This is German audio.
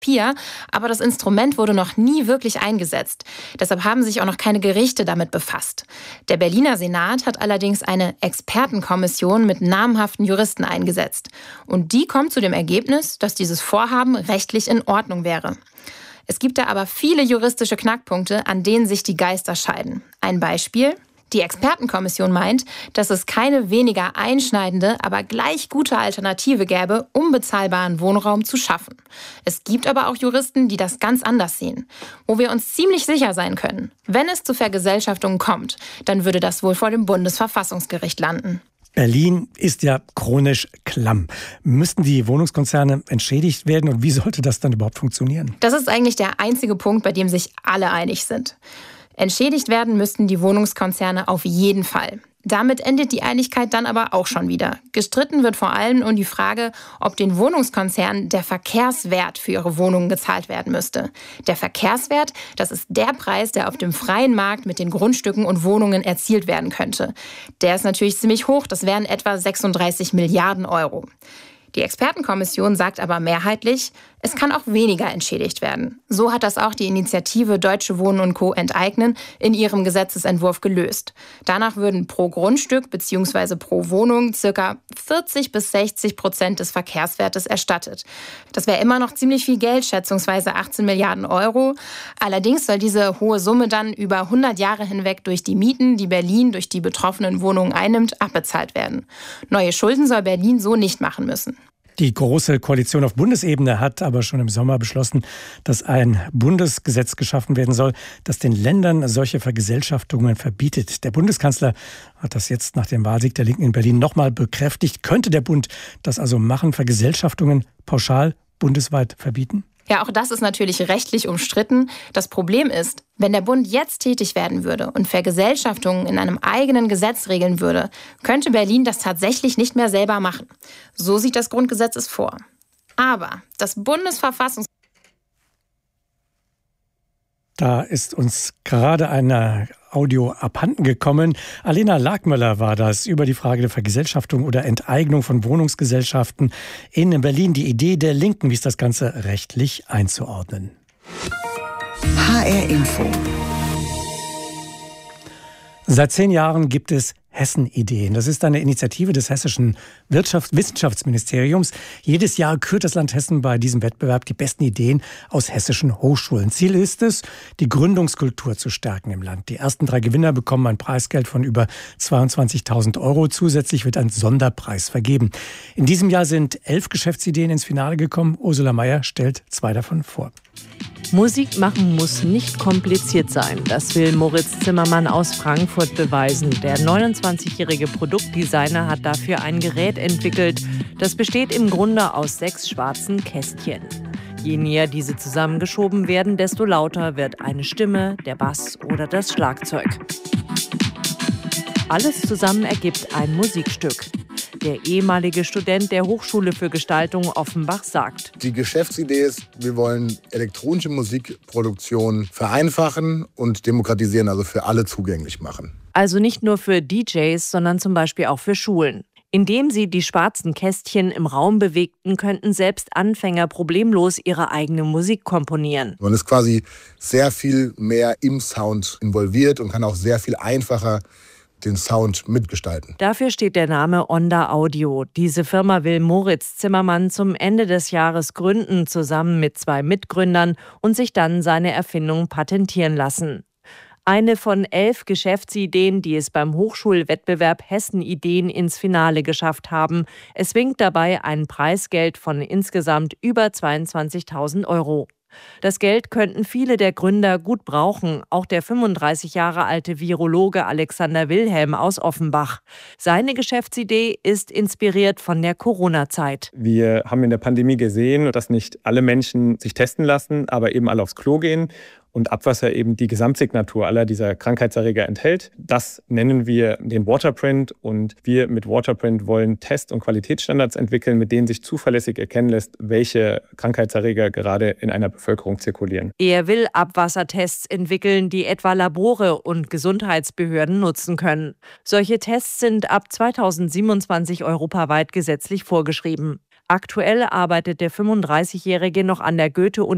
Papier, aber das Instrument wurde noch nie wirklich eingesetzt. Deshalb haben sich auch noch keine Gerichte damit befasst. Der Berliner Senat hat allerdings eine Expertenkommission mit namhaften Juristen eingesetzt. Und die kommt zu dem Ergebnis, dass dieses Vorhaben rechtlich in Ordnung wäre. Es gibt da aber viele juristische Knackpunkte, an denen sich die Geister scheiden. Ein Beispiel: Die Expertenkommission meint, dass es keine weniger einschneidende, aber gleich gute Alternative gäbe, unbezahlbaren Wohnraum zu schaffen. Es gibt aber auch Juristen, die das ganz anders sehen. Wo wir uns ziemlich sicher sein können: Wenn es zu Vergesellschaftungen kommt, dann würde das wohl vor dem Bundesverfassungsgericht landen. Berlin ist ja chronisch klamm. Müssten die Wohnungskonzerne entschädigt werden und wie sollte das dann überhaupt funktionieren? Das ist eigentlich der einzige Punkt, bei dem sich alle einig sind. Entschädigt werden müssten die Wohnungskonzerne auf jeden Fall. Damit endet die Einigkeit dann aber auch schon wieder. Gestritten wird vor allem um die Frage, ob den Wohnungskonzernen der Verkehrswert für ihre Wohnungen gezahlt werden müsste. Der Verkehrswert, das ist der Preis, der auf dem freien Markt mit den Grundstücken und Wohnungen erzielt werden könnte. Der ist natürlich ziemlich hoch, das wären etwa 36 Milliarden Euro. Die Expertenkommission sagt aber mehrheitlich, es kann auch weniger entschädigt werden. So hat das auch die Initiative Deutsche Wohnen und Co. enteignen in ihrem Gesetzesentwurf gelöst. Danach würden pro Grundstück bzw. pro Wohnung ca. 40-60% des Verkehrswertes erstattet. Das wäre immer noch ziemlich viel Geld, schätzungsweise 18 Milliarden Euro. Allerdings soll diese hohe Summe dann über 100 Jahre hinweg durch die Mieten, die Berlin durch die betroffenen Wohnungen einnimmt, abbezahlt werden. Neue Schulden soll Berlin so nicht machen müssen. Die Große Koalition auf Bundesebene hat aber schon im Sommer beschlossen, dass ein Bundesgesetz geschaffen werden soll, das den Ländern solche Vergesellschaftungen verbietet. Der Bundeskanzler hat das jetzt nach dem Wahlsieg der Linken in Berlin nochmal bekräftigt. Könnte der Bund das also machen, Vergesellschaftungen pauschal bundesweit verbieten? Ja, auch das ist natürlich rechtlich umstritten. Das Problem ist, wenn der Bund jetzt tätig werden würde und Vergesellschaftungen in einem eigenen Gesetz regeln würde, könnte Berlin das tatsächlich nicht mehr selber machen. So sieht das Grundgesetz es vor. Aber das Bundesverfassungsgericht... Da ist uns gerade ein Audio abhanden gekommen. Alena Lagmöller war das über die Frage der Vergesellschaftung oder Enteignung von Wohnungsgesellschaften in Berlin. Die Idee der Linken, wie ist das Ganze rechtlich einzuordnen. HR Info. Seit 10 Jahren gibt es Hessen-Ideen. Das ist eine Initiative des hessischen Wissenschaftsministeriums. Jedes Jahr kürt das Land Hessen bei diesem Wettbewerb die besten Ideen aus hessischen Hochschulen. Ziel ist es, die Gründungskultur zu stärken im Land. Die ersten 3 Gewinner bekommen ein Preisgeld von über 22.000 Euro. Zusätzlich wird ein Sonderpreis vergeben. In diesem Jahr sind 11 Geschäftsideen ins Finale gekommen. Ursula Mayer stellt 2 davon vor. Musik machen muss nicht kompliziert sein. Das will Moritz Zimmermann aus Frankfurt beweisen. Der 29-jährige Produktdesigner hat dafür ein Gerät entwickelt. Das besteht im Grunde aus 6 schwarzen Kästchen. Je näher diese zusammengeschoben werden, desto lauter wird eine Stimme, der Bass oder das Schlagzeug. Alles zusammen ergibt ein Musikstück. Der ehemalige Student der Hochschule für Gestaltung Offenbach sagt: Die Geschäftsidee ist, wir wollen elektronische Musikproduktion vereinfachen und demokratisieren, also für alle zugänglich machen. Also nicht nur für DJs, sondern zum Beispiel auch für Schulen. Indem sie die schwarzen Kästchen im Raum bewegten, könnten selbst Anfänger problemlos ihre eigene Musik komponieren. Man ist quasi sehr viel mehr im Sound involviert und kann auch sehr viel einfacher den Sound mitgestalten. Dafür steht der Name Onda Audio. Diese Firma will Moritz Zimmermann zum Ende des Jahres gründen, zusammen mit 2 Mitgründern, und sich dann seine Erfindung patentieren lassen. Eine von 11 Geschäftsideen, die es beim Hochschulwettbewerb Hessen-Ideen ins Finale geschafft haben. Es winkt dabei ein Preisgeld von insgesamt über 22.000 Euro. Das Geld könnten viele der Gründer gut brauchen, auch der 35 Jahre alte Virologe Alexander Wilhelm aus Offenbach. Seine Geschäftsidee ist inspiriert von der Corona-Zeit. Wir haben in der Pandemie gesehen, dass nicht alle Menschen sich testen lassen, aber eben alle aufs Klo gehen und Abwasser eben die Gesamtsignatur aller dieser Krankheitserreger enthält. Das nennen wir den Waterprint, und wir mit Waterprint wollen Test- und Qualitätsstandards entwickeln, mit denen sich zuverlässig erkennen lässt, welche Krankheitserreger gerade in einer Bevölkerung zirkulieren. Er will Abwassertests entwickeln, die etwa Labore und Gesundheitsbehörden nutzen können. Solche Tests sind ab 2027 europaweit gesetzlich vorgeschrieben. Aktuell arbeitet der 35-Jährige noch an der Goethe-Universität